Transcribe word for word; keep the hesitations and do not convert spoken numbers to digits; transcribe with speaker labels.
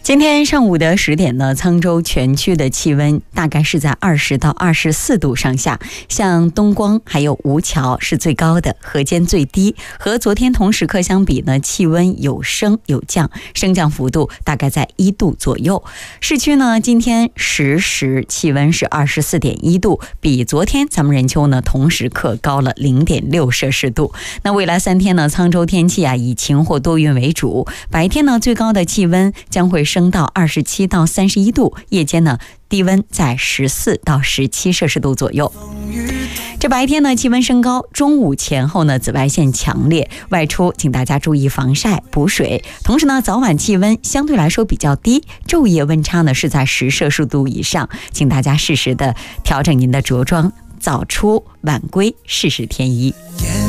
Speaker 1: 今天上午的十点呢，沧州全区的气温大概是在二十到二十四度上下，像东光还有吴桥是最高的，河间最低。和昨天同时刻相比呢，气温有升有降，升降幅度大概在一度左右。市区呢，今天实时气温是二十四点一度，比昨天咱们任丘呢同时刻高了零点六摄氏度。那未来三天呢，沧州天气啊以晴或多云为主，白天呢最高的气温将会升到二十七到三十一度，夜间呢低温在十四到十七摄氏度左右。这白天呢气温升高，中午前后呢紫外线强烈，外出请大家注意防晒补水。同时呢早晚气温相对来说比较低，昼夜温差呢是在十摄氏度以上，请大家适时的调整您的着装，早出晚归，适时添衣。